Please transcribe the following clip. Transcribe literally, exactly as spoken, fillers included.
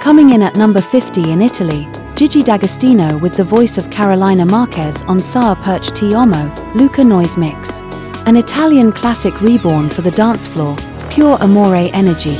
Coming in at number fifty in Italy, Gigi D'Agostino with the voice of Carolina Marquez on Sa Perch Ti Amo, Luca Noise Mix. An Italian classic reborn for the dance floor, pure amore energy.